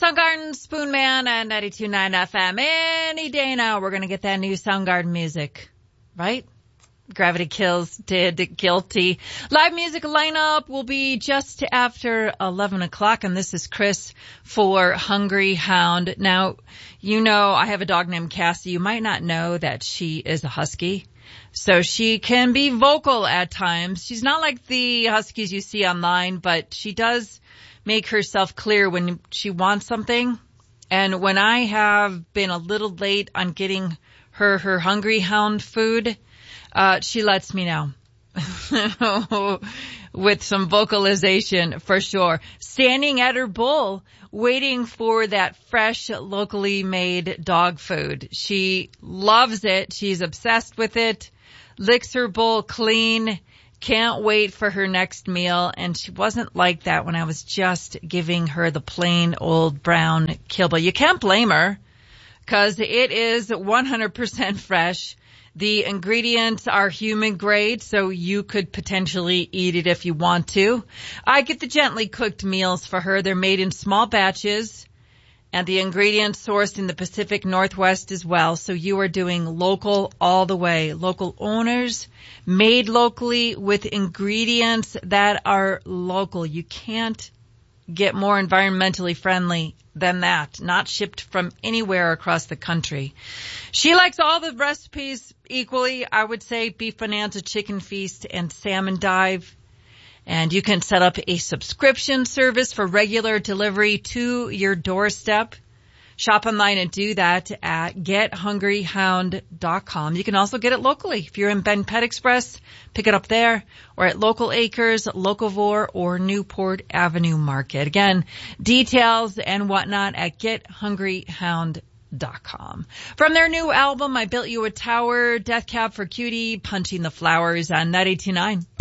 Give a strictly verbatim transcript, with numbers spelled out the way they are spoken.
Soundgarden, Spoonman at ninety-two point nine F M. Any day now, we're going to get that new Soundgarden music, right? Gravity Kills did Guilty. Live music lineup will be just after eleven o'clock, and this is Chris for Hungry Hound. Now, you know I have a dog named Cassie. You might not know that she is a husky. So she can be vocal at times. She's not like the huskies you see online, but she does make herself clear when she wants something. And when I have been a little late on getting her her Hungry Hound food, uh, she lets me know. With some vocalization for sure. Standing at her bowl, waiting for that fresh, locally made dog food. She loves it. She's obsessed with it. Licks her bowl clean. Can't wait for her next meal. And she wasn't like that when I was just giving her the plain old brown kibble. You can't blame her because it is one hundred percent fresh. The ingredients are human grade, so you could potentially eat it if you want to. I get the gently cooked meals for her. They're made in small batches, and the ingredients sourced in the Pacific Northwest as well. So you are doing local all the way. Local owners, made locally with ingredients that are local. You can't get more environmentally friendly than that. Not shipped from anywhere across the country. She likes all the recipes equally. I would say beef bonanza, chicken feast, and salmon dive. And you can set up a subscription service for regular delivery to your doorstep. Shop online and do that at get hungry hound dot com. You can also get it locally. If you're in Bend Pet Express, pick it up there, or at Local Acres, Locavore, or Newport Avenue Market. Again, details and whatnot at get hungry hound dot com. From their new album, I Built You a Tower, Death Cab for Cutie, Punching the Flowers on ninety-two point nine.